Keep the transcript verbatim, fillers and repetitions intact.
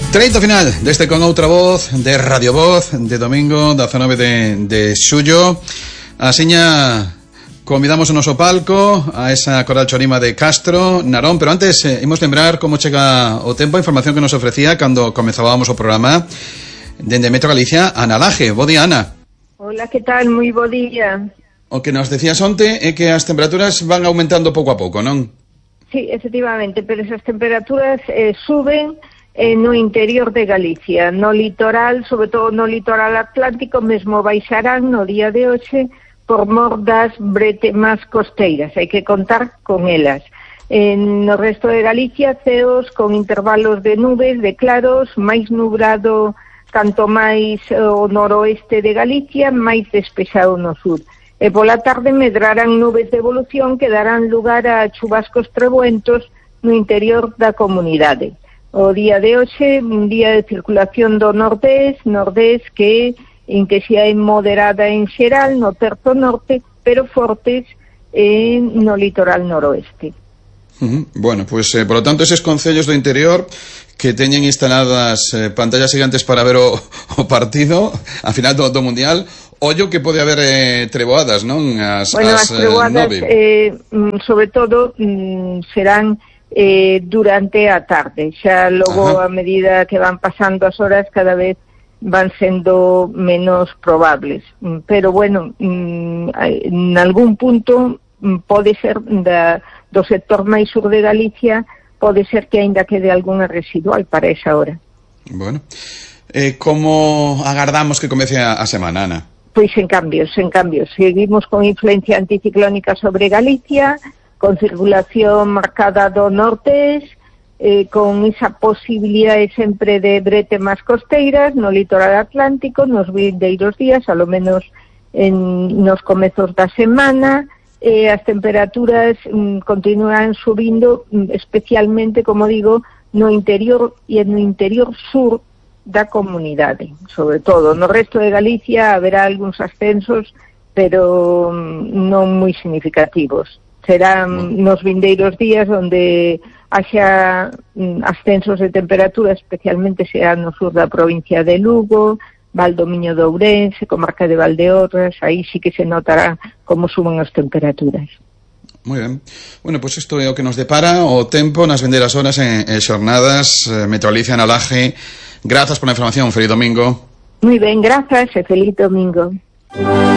Treito final deste con outra voz de Radio Voz de domingo dezanove de, de xullo. Asiña convidamos o noso palco a esa coral chorima de Castro, Narón, pero antes eh, imos lembrar como chega o tempo, a información que nos ofrecía cando comezábamos o programa dende Metro Galicia, Ana Laje. Bo día, Ana. Hola, que tal? Moi bo día. O que nos decías onte é que as temperaturas van aumentando pouco a pouco, non? Sí, efectivamente, pero esas temperaturas eh, suben eh, no interior de Galicia, no litoral, sobre todo no litoral atlántico, mesmo baixarán no día de hoxe por mor das bretemas costeiras, hai que contar con elas. En no resto de Galicia, ceos con intervalos de nubes, de claros, máis nublado canto máis o noroeste de Galicia, máis despexado no sur. E pola tarde medrarán nubes de evolución que darán lugar a chubascos trebuentos no interior da comunidade. O día de hoxe, un día de circulación do nordés, nordés que en que xa é moderada en xeral, no terzo norte, pero fortes eh, no litoral noroeste. Uh-huh. Bueno, pues, eh, por lo tanto, eses concellos do interior que teñen instaladas eh, pantallas gigantes para ver o, o partido, a final do, do Mundial, ollo que pode haber eh, treboadas, non? As, bueno, as, as treboadas, eh, sobre todo, mm, serán eh, durante a tarde. Xa logo, Ajá. a medida que van pasando as horas, cada vez van sendo menos probables. Pero, bueno, mm, en algún punto mm, pode ser da, do sector máis sur de Galicia, pode ser que aínda quede algunha residual para esa hora. Bueno, eh, como agardamos que comece a, a semana, Ana? Pois en cambios, en cambios. Seguimos con influencia anticiclónica sobre Galicia, con circulación marcada do norte, eh, con esa posibilidade sempre de bretemas costeiras no litoral atlántico, nos vindeiros días, a lo menos en nos comezos da semana. Eh, as temperaturas mm, continúan subindo, mm, especialmente, como digo, no interior e no interior sur da comunidade, sobre todo. No resto de Galicia haberá algúns ascensos, pero mm, non moi significativos. Serán nos vindeiros días onde haxa mm, ascensos de temperatura, especialmente será no sur da provincia de Lugo, Valdomiño de Ourense, comarca de Valdeorras, aí sí que se notará como suben as temperaturas. Moi ben. Bueno, pois pues isto é o que nos depara o tempo nas vindeiras horas en, en xornadas. eh, Metro Galicia, Ana Laje, grazas por a información, feliz domingo. Moi ben, grazas e feliz domingo.